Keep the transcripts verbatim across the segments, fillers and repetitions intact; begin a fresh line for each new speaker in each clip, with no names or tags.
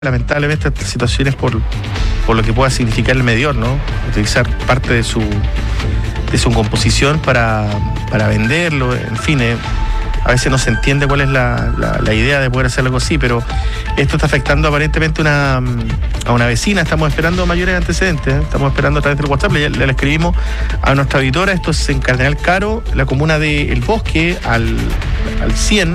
Lamentablemente estas situaciones por, por lo que pueda significar el medidor, ¿no? Utilizar parte de su de su composición para, para venderlo, en fin, eh, a veces no se entiende cuál es la, la, la idea de poder hacer algo así, pero esto está afectando aparentemente una, a una vecina. Estamos esperando mayores antecedentes, ¿eh? Estamos esperando a través del WhatsApp, le, le escribimos a nuestra auditora. Esto es en Cardenal Caro, la comuna de El Bosque, al, al cien.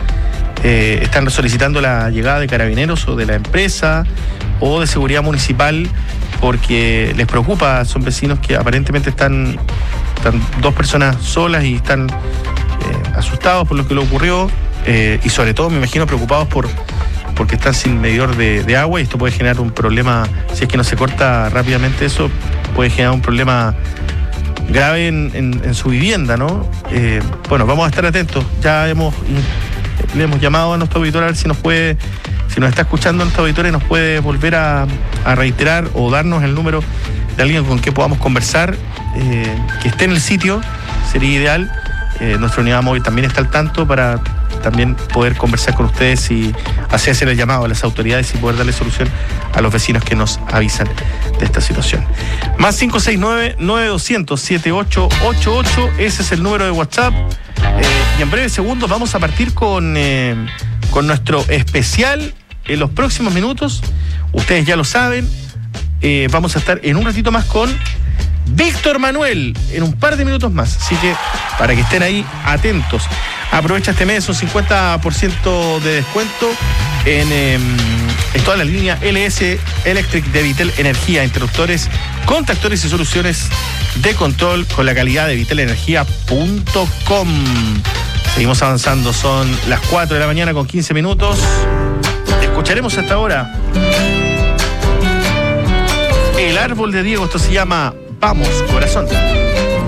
Eh, están solicitando la llegada de carabineros o de la empresa o de seguridad municipal porque les preocupa. Son vecinos que aparentemente están, están dos personas solas y están eh, asustados por lo que le ocurrió eh, y sobre todo me imagino preocupados por porque están sin medidor de, de agua, y esto puede generar un problema. Si es que no se corta rápidamente eso, puede generar un problema grave en, en, en su vivienda, ¿no? Eh, bueno, vamos a estar atentos. Ya hemos le hemos llamado a nuestro auditor a ver si nos puede, si nos está escuchando nuestro auditor y nos puede volver a, a reiterar o darnos el número de alguien con que podamos conversar, eh, que esté en el sitio, sería ideal. Eh, nuestra unidad móvil también está al tanto para también poder conversar con ustedes y hacerse el llamado a las autoridades y poder darle solución a los vecinos que nos avisan de esta situación. Más cinco seis nueve, nueve dos cero cero, siete ocho ocho ocho, ese es el número de WhatsApp. Eh, y en breves segundos vamos a partir con, eh, con nuestro especial en los próximos minutos. Ustedes ya lo saben, eh, vamos a estar en un ratito más con Víctor Manuel, en un par de minutos más. Así que para que estén ahí atentos. Aprovecha este mes un cincuenta por ciento de descuento en, eh, en toda la línea L S Electric de Vitel Energía, interruptores, contactores y soluciones de control con la calidad de vitel energía punto com. Seguimos avanzando, son las cuatro de la mañana con quince minutos. Escucharemos hasta ahora El Árbol de Diego. Esto se llama Vamos, Corazón.